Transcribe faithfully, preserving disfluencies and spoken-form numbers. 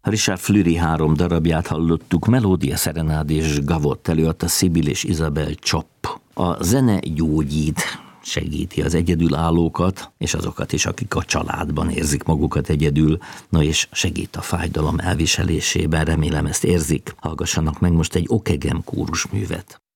Richard Fleury három darabját hallottuk, Melódia Serenád és Gavot előadta Sibyl és Isabel Czopp. A zene gyógyít, segíti az egyedülállókat, és azokat is, akik a családban érzik magukat egyedül, na és segít a fájdalom elviselésében, remélem ezt érzik. Hallgassanak meg most egy Okegem kórusművet.